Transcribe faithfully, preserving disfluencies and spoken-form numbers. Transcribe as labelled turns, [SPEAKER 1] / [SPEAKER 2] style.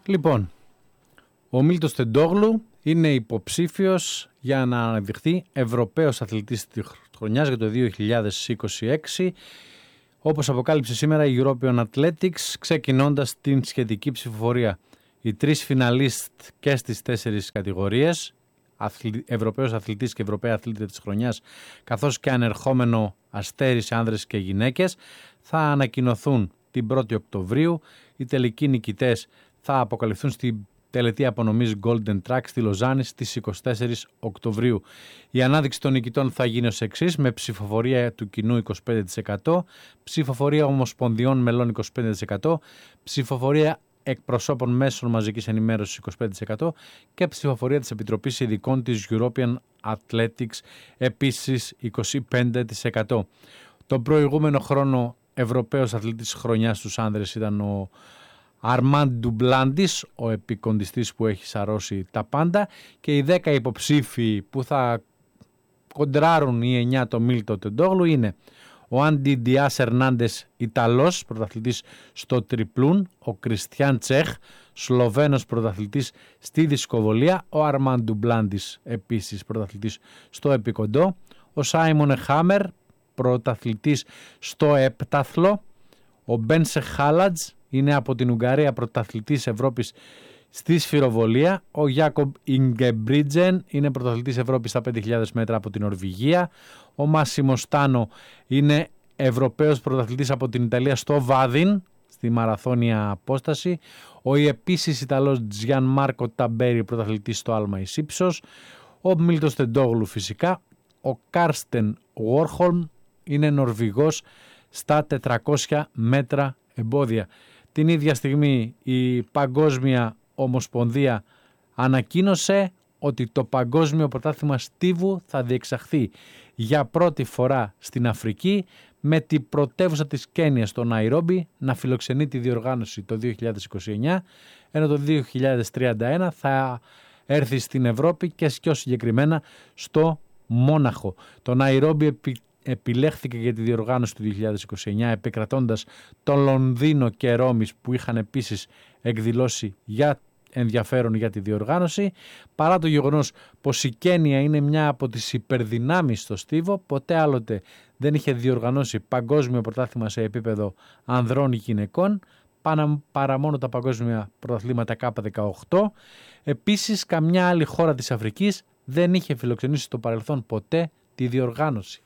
[SPEAKER 1] Λοιπόν, ο Μίλτος Τεντόγλου είναι υποψήφιος για να αναδειχθεί Ευρωπαίος Αθλητής της Χρονιάς για το δύο χιλιάδες είκοσι έξι, όπως αποκάλυψε σήμερα η European Athletics, ξεκινώντας την σχετική ψηφοφορία. Οι τρεις φιναλίστ και στις τέσσερις κατηγορίες, Ευρωπαίος Αθλητής και Ευρωπαία Αθλήτρια της Χρονιάς, καθώς και ανερχόμενο αστέρι σε άνδρες και γυναίκες, θα ανακοινωθούν την πρώτη Οκτωβρίου. Οι τελικοί νικητές θα αποκαλυφθούν στην τελετή απονομής Golden Track στη Λοζάνη στις είκοσι τέσσερις Οκτωβρίου. Η ανάδειξη των νικητών θα γίνει ως εξής, με ψηφοφορία του κοινού είκοσι πέντε τοις εκατό, ψηφοφορία ομοσπονδιών μελών είκοσι πέντε τοις εκατό, ψηφοφορία εκπροσώπων μέσων μαζικής ενημέρωσης είκοσι πέντε τοις εκατό και ψηφοφορία της Επιτροπής Ειδικών της European Athletics επίσης είκοσι πέντε τοις εκατό. Τον προηγούμενο χρόνο Ευρωπαίος Αθλητής Χρονιάς στους άνδρες ήταν ο Αρμάντ Ντουμπλάντης, ο επικοντιστής που έχει σαρώσει τα πάντα, και οι δέκα υποψήφοι που θα κοντράρουν οι εννιά το Μίλτο Τεντόγλου είναι ο Άντι Ντιάς Ερνάντες, Ιταλός, πρωταθλητής στο τριπλούν, ο Κριστιάν Τσέχ, Σλοβαίνος πρωταθλητής στη δισκοβολία, ο Αρμάντ Ντουμπλάντης επίσης πρωταθλητής στο επικοντό, ο Σάιμον Χάμερ, πρωταθλητής στο επτάθλο, ο Μπένσε Χάλατζ είναι από την Ουγγαρία πρωταθλητής Ευρώπης στη σφυροβολία, ο Γιάκομπ Ιγκεμπρίτζεν είναι πρωταθλητής Ευρώπης στα πέντε χιλιάδες μέτρα από την Νορβηγία, ο Μάσιμο Στάνο είναι Ευρωπαίος πρωταθλητής από την Ιταλία στο Βάδιν, στη μαραθώνια απόσταση, ο επίσης Ιταλός Τζιάν Μάρκο Ταμπέρι πρωταθλητής στο άλμα εις ύψος, ο Μίλτος Τεντόγλου φυσικά, ο Κάρστεν Βόρχολμ είναι Νορβηγός στα τετρακόσια μέτρα εμπόδια. Την ίδια στιγμή η Παγκόσμια Ομοσπονδία ανακοίνωσε ότι το Παγκόσμιο Πρωτάθλημα Στίβου θα διεξαχθεί για πρώτη φορά στην Αφρική, με την πρωτεύουσα της Κένιας στο Ναϊρόμπι να φιλοξενεί τη διοργάνωση το δύο χιλιάδες είκοσι εννιά, ενώ το δύο χιλιάδες τριάντα ένα θα έρθει στην Ευρώπη και πιο συγκεκριμένα στο Μόναχο. Το Ναϊρόμπι επι... επιλέχθηκε για τη διοργάνωση του δύο χιλιάδες είκοσι εννιά, επικρατώντας το Λονδίνο και Ρώμης που είχαν επίσης εκδηλώσει για ενδιαφέρον για τη διοργάνωση. Παρά το γεγονός πως η Κένια είναι μια από τις υπερδυνάμεις στο στίβο, ποτέ άλλοτε δεν είχε διοργανώσει παγκόσμιο πρωτάθλημα σε επίπεδο ανδρών ή γυναικών, παρά μόνο τα παγκόσμια πρωταθλήματα κέι δεκαοκτώ. Επίσης καμιά άλλη χώρα της Αφρικής δεν είχε φιλοξενήσει στο παρελθόν ποτέ τη διοργάνωση.